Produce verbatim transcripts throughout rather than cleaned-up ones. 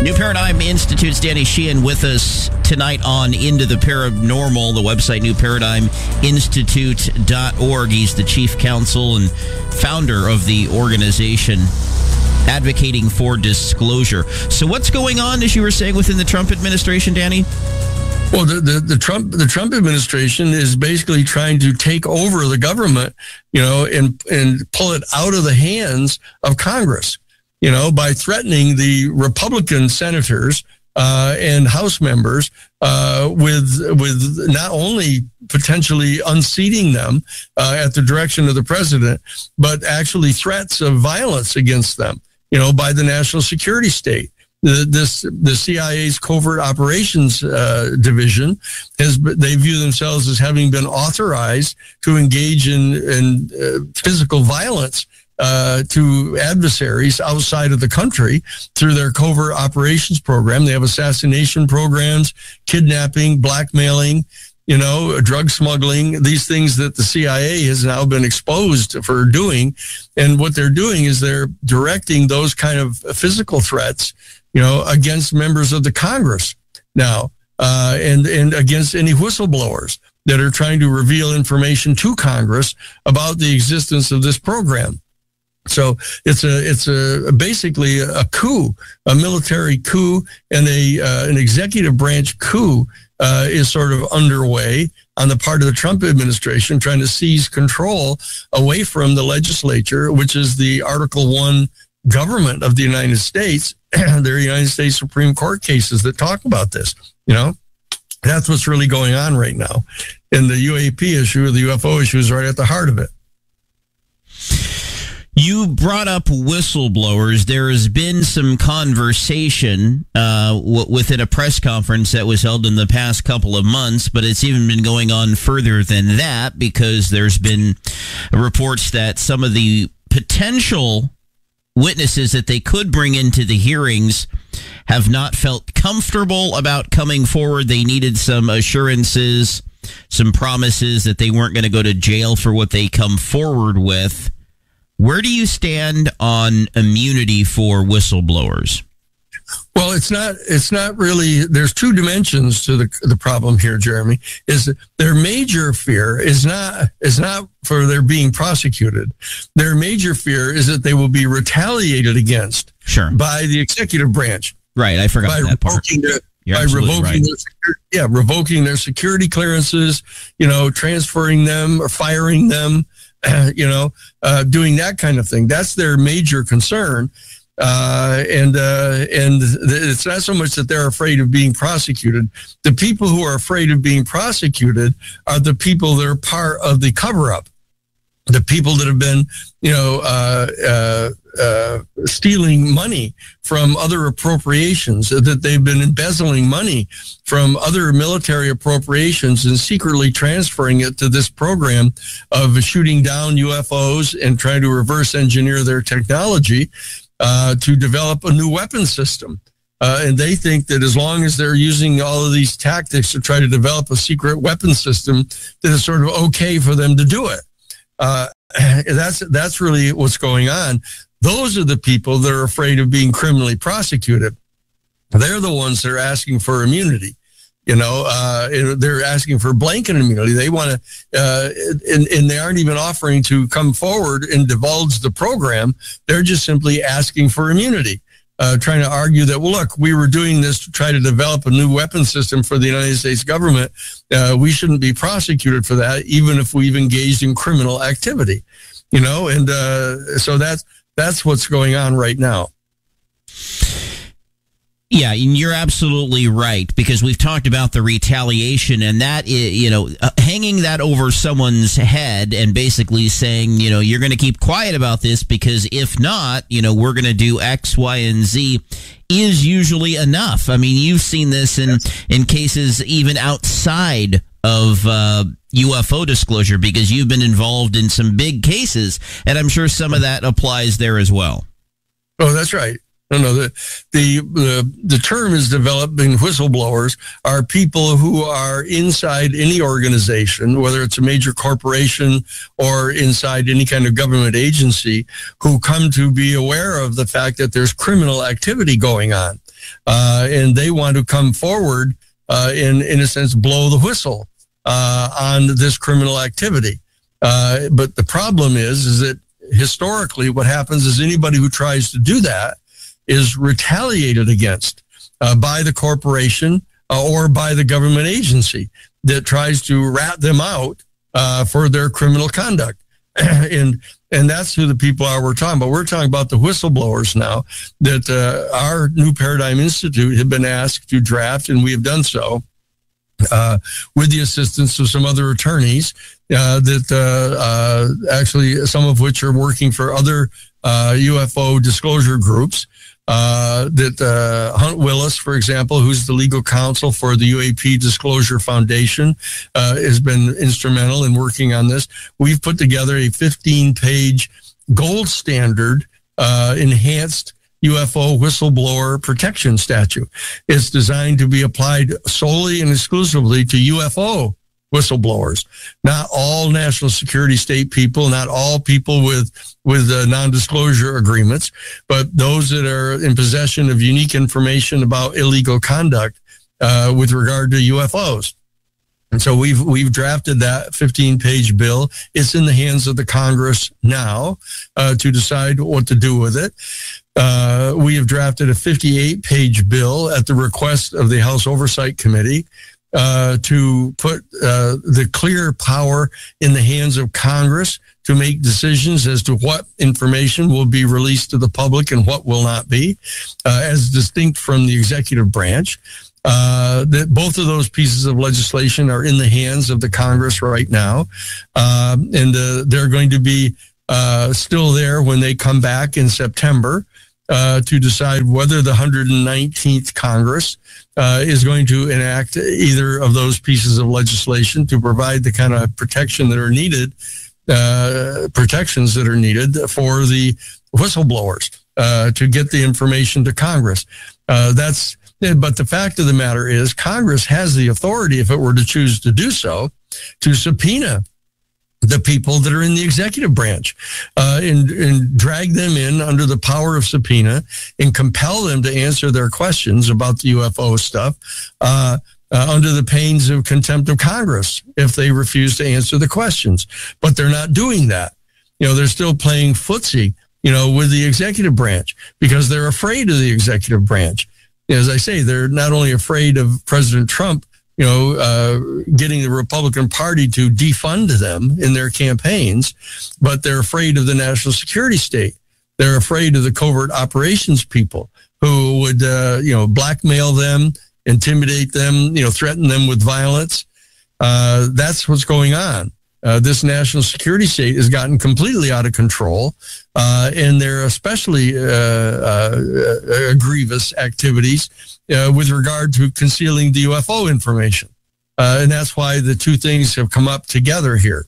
New Paradigm Institute's Danny Sheehan with us tonight on Into the Paranormal, the website new paradigm institute dot org. He's the chief counsel and founder of the organization advocating for disclosure. So what's going on, as you were saying, within the Trump administration, Danny? Well, the, the, the Trump the Trump administration is basically trying to take over the government, you know, and and pull it out of the hands of Congress, you know, by threatening the Republican senators uh, and House members uh, with with not only potentially unseating them uh, at the direction of the president, but actually threats of violence against them, you know, by the national security state. The, this the C I A's covert operations uh, division has they view themselves as having been authorized to engage in in uh, physical violence uh, to adversaries outside of the country through their covert operations program. They have assassination programs, kidnapping, blackmailing, you know, drug smuggling, these things that the C I A has now been exposed for doing. And what they're doing is they're directing those kind of physical threats, you know, against members of the Congress now, uh, and, and against any whistleblowers that are trying to reveal information to Congress about the existence of this program. So it's a it's a basically a coup, a military coup, and a uh, an executive branch coup uh, is sort of underway on the part of the Trump administration, trying to seize control away from the legislature, which is the Article One government of the United States. There are United States Supreme Court cases that talk about this. You know, that's what's really going on right now, and the U A P issue, the U F O issue, is right at the heart of it. You brought up whistleblowers. There has been some conversation uh, w- within a press conference that was held in the past couple of months, but it's even been going on further than that, because there's been reports that some of the potential witnesses that they could bring into the hearings have not felt comfortable about coming forward. They needed some assurances, some promises that they weren't going to go to jail for what they come forward with. Where do you stand on immunity for whistleblowers? Well, it's not. It's not really. There's two dimensions to the the problem here, Jeremy. Is their major fear is not is not for their being prosecuted. Their major fear is that they will be retaliated against, sure, by the executive branch. Right, I forgot by that part. Their, You're by absolutely revoking right. their, yeah, revoking their security clearances, you know, transferring them or firing them, you know, uh, doing that kind of thing. That's their major concern. Uh, and uh, and it's not so much that they're afraid of being prosecuted. The people who are afraid of being prosecuted are the people that are part of the cover-up. The people that have been, you know, uh, uh, uh, stealing money from other appropriations, that they've been embezzling money from other military appropriations and secretly transferring it to this program of shooting down U F Os and trying to reverse engineer their technology uh, to develop a new weapon system. Uh, and they think that as long as they're using all of these tactics to try to develop a secret weapon system, that it's sort of okay for them to do it. Uh, that's that's really what's going on. Those are the people that are afraid of being criminally prosecuted. They're the ones that are asking for immunity. You know, uh, they're asking for blanket immunity. They want to, uh, and, and they aren't even offering to come forward and divulge the program. They're just simply asking for immunity. Uh, trying to argue that, well, look, we were doing this to try to develop a new weapon system for the United States government. Uh, we shouldn't be prosecuted for that, even if we've engaged in criminal activity, you know? And uh, so that's, that's what's going on right now. Yeah, and you're absolutely right, because we've talked about the retaliation, and that, you know, uh, hanging that over someone's head and basically saying, you know, you're going to keep quiet about this, because if not, you know, we're going to do X, Y, and Z is usually enough. I mean, you've seen this in, in cases even outside of uh, U F O disclosure, because you've been involved in some big cases, and I'm sure some of that applies there as well. Oh, that's right. No, no, the, the, the, the term is developing. Whistleblowers are people who are inside any organization, whether it's a major corporation or inside any kind of government agency, who come to be aware of the fact that there's criminal activity going on. uh, and they want to come forward uh, and, in a sense, blow the whistle uh, on this criminal activity. Uh, but the problem is, is that historically what happens is anybody who tries to do that is retaliated against uh, by the corporation uh, or by the government agency that tries to rat them out uh, for their criminal conduct. and and that's who the people are we're talking about. We're talking about the whistleblowers now that uh, our New Paradigm Institute had been asked to draft, and we have done so uh, with the assistance of some other attorneys uh, that uh, uh, actually some of which are working for other uh, U F O disclosure groups. Uh, that uh, Hunt Willis, for example, who's the legal counsel for the U A P Disclosure Foundation, uh, has been instrumental in working on this. We've put together a fifteen-page gold standard uh, enhanced U F O whistleblower protection statute. It's designed to be applied solely and exclusively to U F O whistleblowers, not all national security state people, not all people with with uh, non-disclosure agreements, but those that are in possession of unique information about illegal conduct uh, with regard to U F Os. And so we've we've drafted that fifteen-page bill. It's in the hands of the Congress now uh, to decide what to do with it. Uh, we have drafted a fifty-eight-page bill at the request of the House Oversight Committee uh, to put uh, the clear power in the hands of Congress to make decisions as to what information will be released to the public and what will not be, uh, as distinct from the executive branch. Uh, that both of those pieces of legislation are in the hands of the Congress right now. Um, and uh, they're going to be uh, still there when they come back in September uh, to decide whether the one hundred nineteenth Congress uh, is going to enact either of those pieces of legislation to provide the kind of protection that are needed Uh, protections that are needed for the whistleblowers uh, to get the information to Congress. Uh, that's, but the fact of the matter is, Congress has the authority, if it were to choose to do so, to subpoena the people that are in the executive branch uh, and, and drag them in under the power of subpoena and compel them to answer their questions about the U F O stuff. Uh, Uh, under the pains of contempt of Congress if they refuse to answer the questions. But they're not doing that. You know, they're still playing footsie, you know, with the executive branch because they're afraid of the executive branch. As I say, they're not only afraid of President Trump, you know, uh, getting the Republican Party to defund them in their campaigns, but they're afraid of the national security state. They're afraid of the covert operations people who would, uh, you know, blackmail them, intimidate them, you know, threaten them with violence. Uh, that's what's going on. Uh, this national security state has gotten completely out of control, uh, and there are especially uh, uh, uh, grievous activities uh, with regard to concealing the U F O information. Uh, and that's why the two things have come up together here.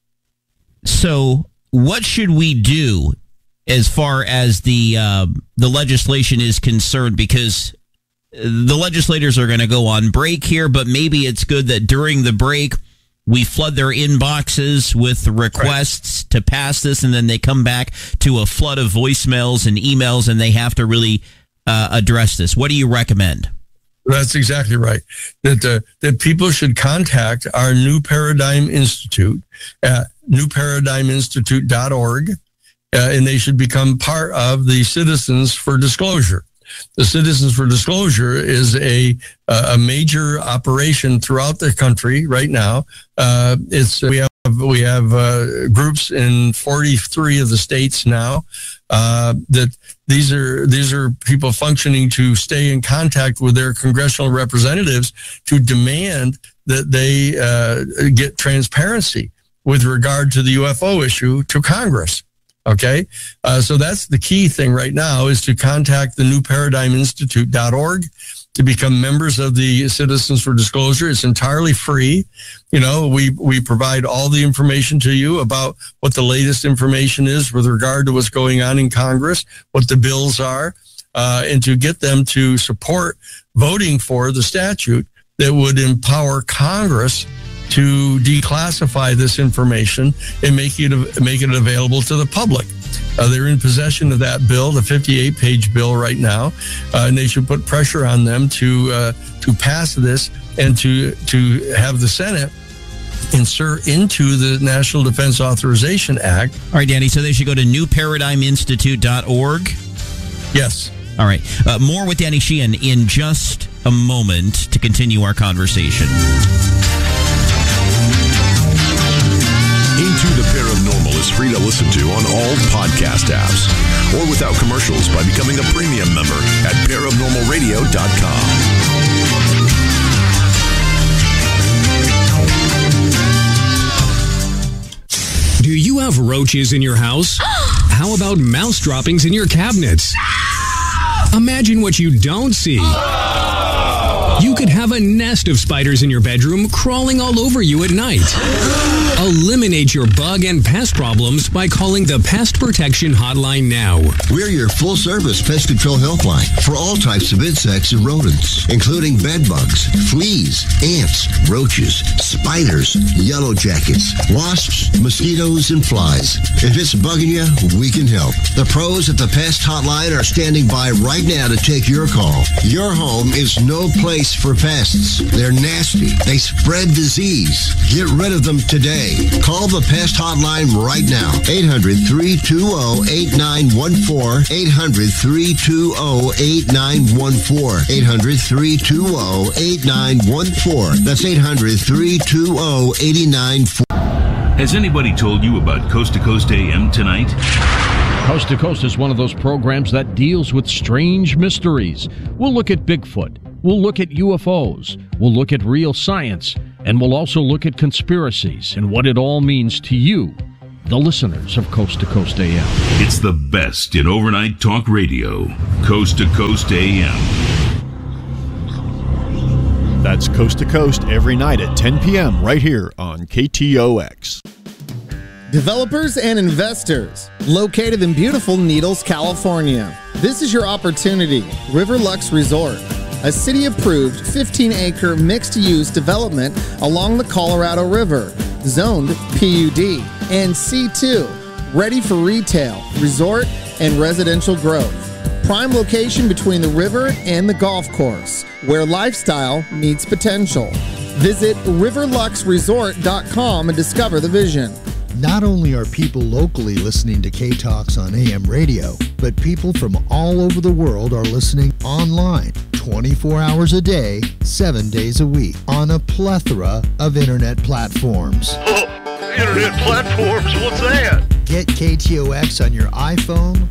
So what should we do as far as the uh, the legislation is concerned? Because the legislators are going to go on break here, but maybe it's good that during the break we flood their inboxes with requests right. to pass this, and then they come back to a flood of voicemails and emails, and they have to really uh, address this. What do you recommend? That's exactly right. That uh, that people should contact our New Paradigm Institute at new paradigm institute dot org, uh, and they should become part of the Citizens for Disclosure. The Citizens for Disclosure is a a major operation throughout the country right now. Uh, it's we have we have uh, groups in forty-three of the states now. Uh, that these are these are people functioning to stay in contact with their congressional representatives to demand that they uh, get transparency with regard to the U F O issue to Congress. Okay, uh, so that's the key thing right now is to contact the new paradigm institute dot org to become members of the Citizens for Disclosure. It's entirely free. You know, we, we provide all the information to you about what the latest information is with regard to what's going on in Congress, what the bills are, uh, and to get them to support voting for the statute that would empower Congress to declassify this information and make it make it available to the public. Uh, they're in possession of that bill, the fifty-eight page bill right now, uh, and they should put pressure on them to uh, to pass this and to to have the Senate insert into the National Defense Authorization Act. All right, Danny, so they should go to new paradigm institute dot org? Yes. All right. Uh, more with Danny Sheehan in just a moment to continue our conversation. Into the Paranormal is free to listen to on all podcast apps or without commercials by becoming a premium member at paranormal radio dot com. Do you have roaches in your house? How about mouse droppings in your cabinets? Imagine what you don't see. You could have a nest of spiders in your bedroom crawling all over you at night. Eliminate your bug and pest problems by calling the Pest Protection Hotline now. We're your full-service pest control helpline for all types of insects and rodents, including bed bugs, fleas, ants, roaches, spiders, yellow jackets, wasps, mosquitoes, and flies. If it's bugging you, we can help. The pros at the Pest Hotline are standing by right now to take your call. Your home is no place for pests. They're nasty. They spread disease. Get rid of them today. Call the Pest Hotline right now. eight hundred, three two zero, eight nine one four. eight hundred, three two zero, eight nine one four. eight hundred, three two zero, eight nine one four. That's eight hundred, three two zero, eight nine one four. Has anybody told you about Coast to Coast A M tonight? Coast to Coast is one of those programs that deals with strange mysteries. We'll look at Bigfoot. We'll look at U F Os. We'll look at real science. And we'll also look at conspiracies and what it all means to you, the listeners of Coast to Coast A M. It's the best in overnight talk radio. Coast to Coast A M. That's Coast to Coast every night at ten p.m. right here on K T O X. Developers and investors, located in beautiful Needles, California. This is your opportunity. Riverlux Resort, a city-approved fifteen acre mixed-use development along the Colorado River, zoned P U D and C two, ready for retail, resort, and residential growth. Prime location between the river and the golf course, where lifestyle meets potential. Visit riverlux resort dot com and discover the vision. Not only are people locally listening to K-Talks on A M radio, but people from all over the world are listening online twenty-four hours a day, seven days a week on a plethora of internet platforms. Oh, internet platforms? What's that? Get K T O X on your iPhone,